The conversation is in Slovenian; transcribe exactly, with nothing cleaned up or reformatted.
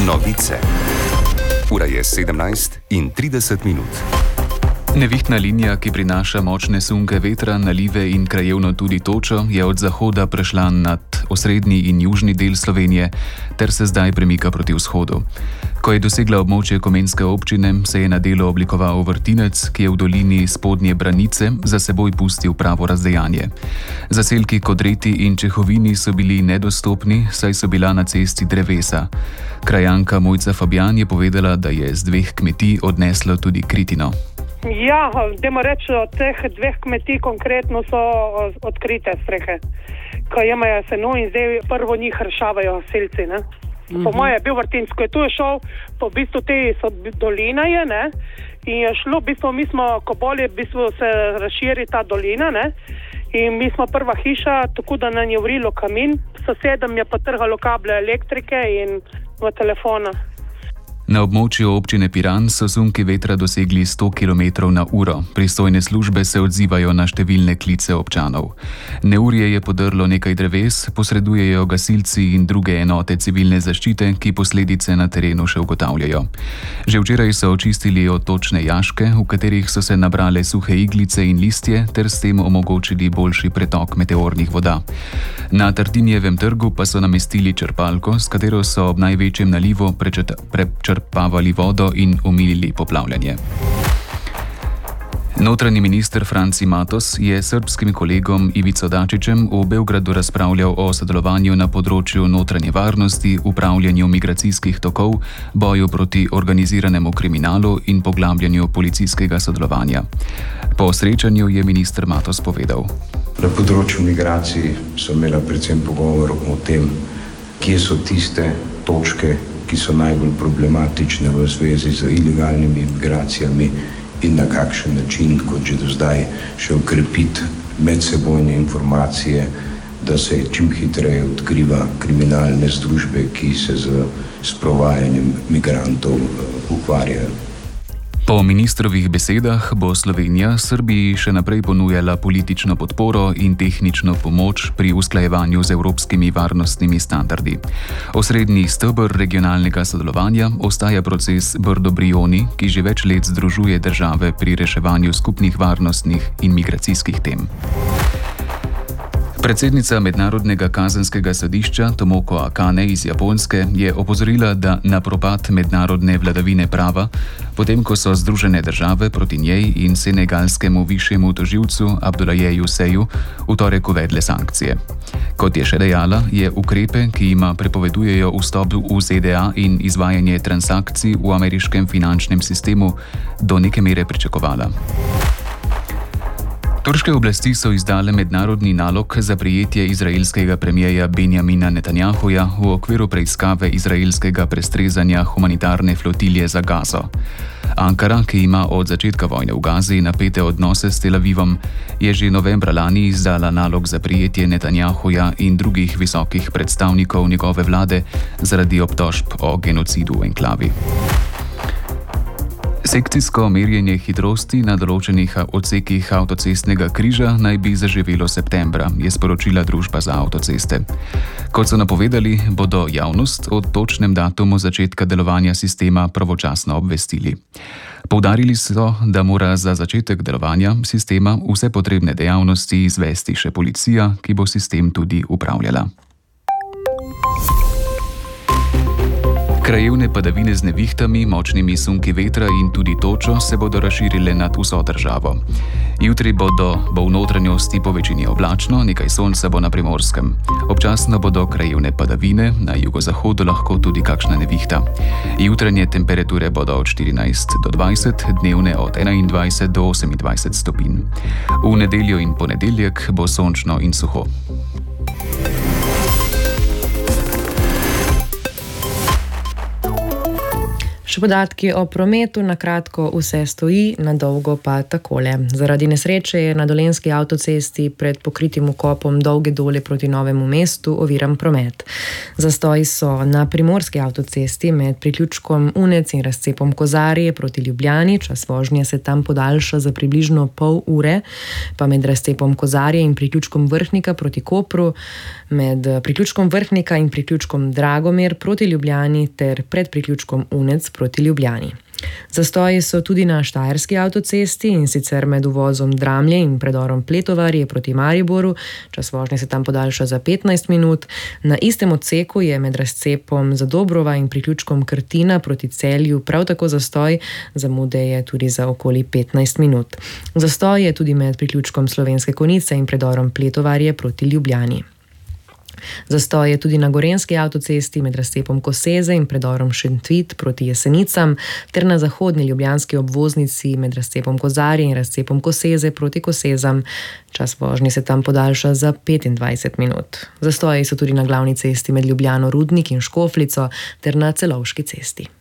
Novice. Ura je sedemnajst in trideset minut. Nevihtna linija, ki prinaša močne sunke vetra, nalive in krajevno tudi točo, je od zahoda prešla nad osrednji in južni del Slovenije ter se zdaj premika proti vzhodu. Ko je dosegla območje Komenske občine, se je na delu oblikoval vrtinec, ki je v dolini Spodnje Branice za seboj pustil pravo razdejanje. Zaselki Kodreti in Čehovini so bili nedostopni, saj so bila na cesti drevesa. Krajanka Mojca Fabjan je povedala, da je z dveh kmetij odneslo tudi kritino. Ja, dajmo reči, od teh dveh kmetij konkretno so odkrite strehe, ko imajo seno in zdaj prvo njih rešavajo selci. Ne? Uh-huh. Po moje je bil vrtinc, ko je tu šel, po bistvu te so dolina je, ne? In je šlo, v bistvu mi smo, ko bolje v bistvu se razširi ta dolina, ne? In mi smo prva hiša, tako da nam je vrilo kamin, sosedem je potrgalo kable elektrike in v telefona. Na območju občine Piran so sunki vetra dosegli sto kilometrov na uro. Pristojne službe se odzivajo na številne klice občanov. Neurje je podrlo nekaj dreves, posredujejo gasilci in druge enote civilne zaščite, ki posledice na terenu še ugotavljajo. Že včeraj so očistili odtočne jaške, v katerih so se nabrale suhe iglice in listje, ter s tem omogočili boljši pretok meteornih voda. Na Tartinijevem trgu pa so namestili črpalko, s katero so ob največjem nalivu prečrpali pavali vodo in umilili poplavljanje. Notranji minister Franci Matos je srbskim kolegom Ivico Dačićem v Beogradu razpravljal o sodelovanju na področju notranje varnosti, upravljanju migracijskih tokov, boju proti organiziranemu kriminalu in poglabljanju policijskega sodelovanja. Po srečanju je minister Matos povedal: Na področju migracij so imela predvsem pogovor o tem, kje so tiste točke, ki so najbolj problematične v zvezi z ilegalnimi migracijami in na kakšen način, kot že do zdaj, še okrepiti medsebojne informacije, da se čim hitreje odkriva kriminalne združbe, ki se z sprovajanjem migrantov ukvarjajo. Po ministrovih besedah bo Slovenija Srbiji še naprej ponujala politično podporo in tehnično pomoč pri usklajevanju z evropskimi varnostnimi standardi. Osrednji steber regionalnega sodelovanja ostaja proces Brdo-Brioni, ki že več let združuje države pri reševanju skupnih varnostnih in migracijskih tem. Predsednica Mednarodnega kazenskega sodišča Tomoko Akane iz Japonske je opozorila, da na propad mednarodne vladavine prava, potem ko so Združene države proti njej in senegalskemu višjemu tožilcu Abdulajeju Seju v torek uvedle sankcije. Kot je še dejala, je ukrepe, ki jima prepovedujejo vstop v Z D A in izvajanje transakcij v ameriškem finančnem sistemu, do neke mere pričakovala. Turške oblasti so izdale mednarodni nalog za prijetje izraelskega premierja Benjamina Netanjahuja v okviru preiskave izraelskega prestrezanja humanitarne flotilje za Gazo. Ankara, ki ima od začetka vojne v Gazi napete odnose s Tel Avivom, je že novembra lani izdala nalog za prijetje Netanjahuja in drugih visokih predstavnikov njegove vlade zaradi obtožb o genocidu v enklavi. Sekcijsko merjenje hitrosti na določenih odsekih avtocestnega križa naj bi zaživelo septembra, je sporočila Družba za avtoceste. Kot so napovedali, bodo javnost o točnem datumu začetka delovanja sistema pravočasno obvestili. Poudarili so, da mora za začetek delovanja sistema vse potrebne dejavnosti izvesti še policija, ki bo sistem tudi upravljala. Krajevne padavine z nevihtami, močnimi sunki vetra in tudi točo se bodo razširile nad vso državo. Jutri bodo, bo v notranjosti po večini oblačno, nekaj sonca bo na Primorskem. Občasno bodo krajevne padavine, na jugozahodu lahko tudi kakšna nevihta. Jutranje temperature bodo od štirinajst do dvajset, dnevne od enaindvajset do osemindvajset stopinj. V nedeljo in ponedeljek bo sončno in suho. Še podatki o prometu, na kratko vse stoji, na dolgo pa takole. Zaradi nesreče je na Dolenjski avtocesti pred pokritim vkopom Dolge Dole proti Novemu mestu oviran promet. Zastoji so na Primorski avtocesti med priključkom Unec in razcepom Kozarje proti Ljubljani, čas vožnje se tam podaljša za približno pol ure, pa med razcepom Kozarje in priključkom Vrhnika proti Kopru, med priključkom Vrhnika in priključkom Dragomir proti Ljubljani ter pred priključkom Unec proti Ljubljani. Zastoji so tudi na Štajerski avtocesti, in sicer med uvozom Dramlje in predorom Pletovarje proti Mariboru, čas vožnje se tam podaljša za petnajst minut. Na istem odseku je med razcepom Zadobrova in priključkom Krtina proti Celju prav tako zastoj, zamude je tudi za okoli petnajst minut. Zastoj je tudi med priključkom Slovenske Konjice in predorom Pletovarje proti Ljubljani. Zastoj je tudi na Gorenjski avtocesti med razcepom Koseze in predorom Šentvid proti Jesenicam ter na zahodni ljubljanski obvoznici med razcepom Kozarje in razcepom Koseze proti Kosezam. Čas vožnje se tam podaljša za petindvajset minut. Zastoji so tudi na glavni cesti med Ljubljano Rudnik in Škofljico ter na Celovški cesti.